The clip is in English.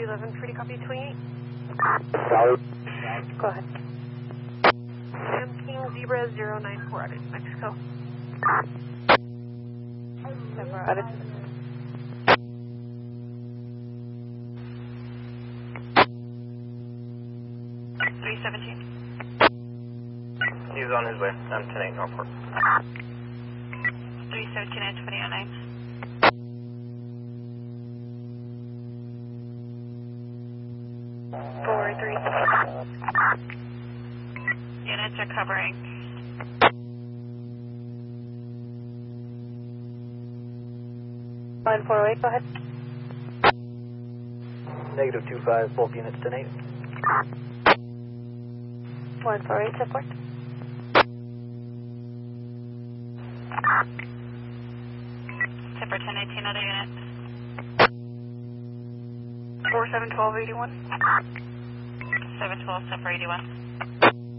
11, pretty copy 28. Solid. Go ahead. Sam King Zebra 094 out of Mexico. Zebra out of 317. He's on his way. I'm 10-8 Norfolk. 317 and 2009. Units are covering. Line 408, go ahead. Negative 25, both units 10-8. 148, support. Tipper 1018, other unit. 471281. 712, Tipper 81.